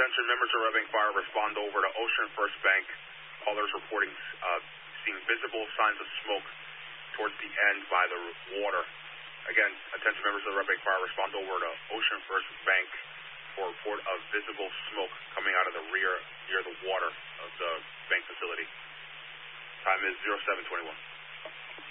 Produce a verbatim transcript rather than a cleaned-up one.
Attention members of Red Bank Fire, respond over to Ocean First Bank. Callers reporting uh, seeing visible signs of smoke towards the end by the water. Again, attention members of the Red Bank Fire, respond over to Ocean First Bank for a report of visible smoke coming out of the rear near the water of the bank facility. Time is zero seven twenty-one.